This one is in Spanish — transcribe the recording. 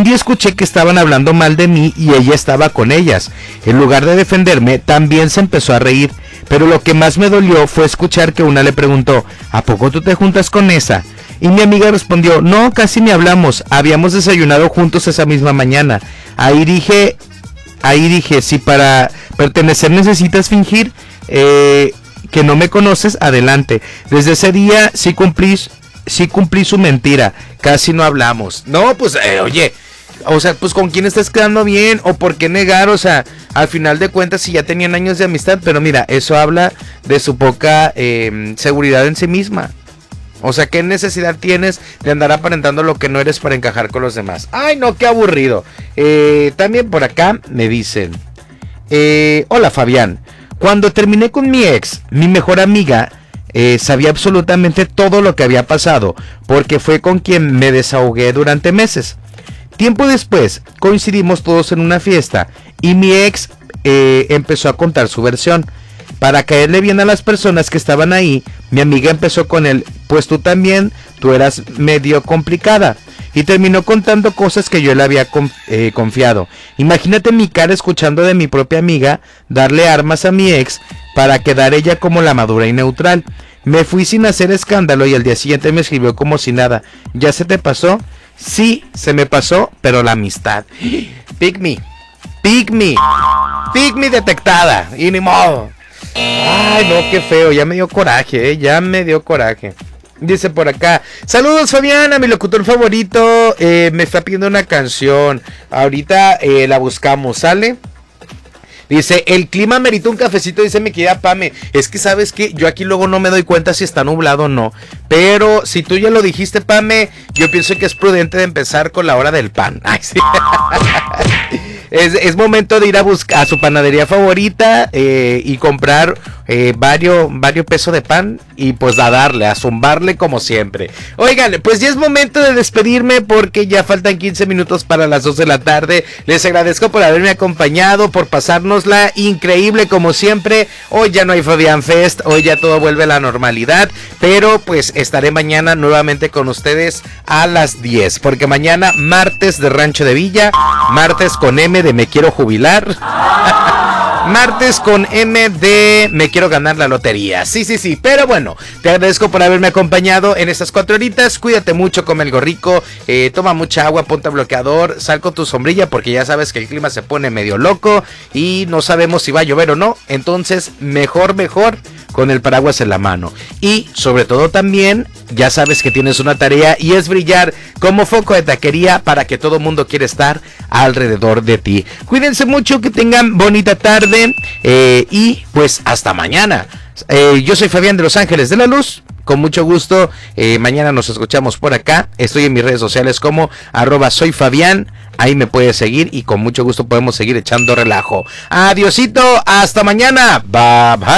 Un día escuché que estaban hablando mal de mí y ella estaba con ellas. En lugar de defenderme, también se empezó a reír. Pero lo que más me dolió fue escuchar que una le preguntó, ¿a poco tú te juntas con esa? Y mi amiga respondió, no, casi ni hablamos, habíamos desayunado juntos esa misma mañana. Ahí dije, si para pertenecer necesitas fingir que no me conoces, adelante. Desde ese día sí cumplí su mentira, casi no hablamos. No, pues, oye, o sea, pues con quién estás quedando bien o por qué negar, o sea, al final de cuentas si ya tenían años de amistad, pero mira, eso habla de su poca seguridad en sí misma. O sea, ¿qué necesidad tienes de andar aparentando lo que no eres para encajar con los demás? Ay, no, qué aburrido. También por acá me dicen, hola Fabián, cuando terminé con mi ex, mi mejor amiga sabía absolutamente todo lo que había pasado, porque fue con quien me desahogué durante meses. Tiempo después, coincidimos todos en una fiesta y mi ex empezó a contar su versión. Para caerle bien a las personas que estaban ahí, mi amiga empezó con él, pues tú también, tú eras medio complicada. Y terminó contando cosas que yo le había confiado. Imagínate mi cara escuchando de mi propia amiga darle armas a mi ex para quedar ella como la madura y neutral. Me fui sin hacer escándalo y al día siguiente me escribió como si nada. ¿Ya se te pasó? Sí, se me pasó, pero la amistad. Pick me detectada. Y ni modo. Ay, no, qué feo, ya me dio coraje, ya me dio coraje. Dice por acá, saludos Fabiana, mi locutor favorito, me está pidiendo una canción, ahorita la buscamos, ¿sale? Dice, el clima merita un cafecito, dice mi querida Pame. Es que sabes que yo aquí luego no me doy cuenta si está nublado o no. Pero si tú ya lo dijiste, Pame, yo pienso que es prudente de empezar con la hora del pan. Ay, sí. Es momento de ir a buscar a su panadería favorita y comprar varios pesos de pan y pues a darle, a zumbarle como siempre. Oigan, pues ya es momento de despedirme porque ya faltan 15 minutos para las 2 de la tarde. Les agradezco por haberme acompañado, por pasárnosla increíble como siempre. Hoy ya no hay Fabián Fest, hoy ya todo vuelve a la normalidad, pero pues estaré mañana nuevamente con ustedes a las 10, porque mañana martes de Rancho de Villa, martes con M de Me Quiero Jubilar, martes con M de Me Quiero Ganar la Lotería. Sí, pero bueno, te agradezco por haberme acompañado en estas 4 horitas. Cuídate mucho, come algo rico, toma mucha agua, ponte bloqueador, sal con tu sombrilla porque ya sabes que el clima se pone medio loco y no sabemos si va a llover o no. Entonces mejor con el paraguas en la mano. Y sobre todo también, ya sabes que tienes una tarea y es brillar como foco de taquería para que todo mundo quiera estar alrededor de ti. Cuídense mucho, que tengan bonita tarde y pues hasta mañana. Yo soy Fabián de Los Ángeles de la Luz. Con mucho gusto, mañana nos escuchamos por acá. Estoy en mis redes sociales como @soyfabián. Ahí me puedes seguir y con mucho gusto podemos seguir echando relajo. Adiosito, hasta mañana. Bye bye.